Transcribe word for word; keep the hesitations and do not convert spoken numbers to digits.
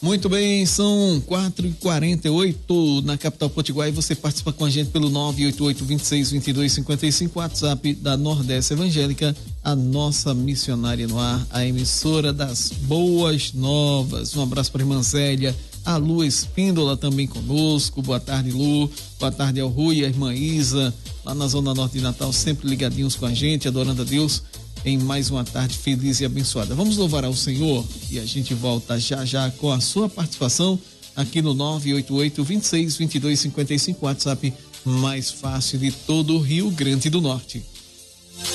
Muito bem, são quatro e quarenta e oito na capital potiguar e você participa com a gente pelo nove oito oito, vinte e seis, vinte e dois, cinquenta e cinco, WhatsApp da Nordeste Evangélica, a nossa missionária no ar, a emissora das boas novas. Um abraço para a irmã Zélia, a Lu Espíndola também conosco. Boa tarde, Lu. Boa tarde ao Rui, a irmã Isa, lá na Zona Norte de Natal, sempre ligadinhos com a gente, adorando a Deus em mais uma tarde feliz e abençoada. Vamos louvar ao Senhor e a gente volta já já com a sua participação aqui no nove oito oito, vinte e seis, vinte e dois, cinquenta e cinco, WhatsApp mais fácil de todo o Rio Grande do Norte.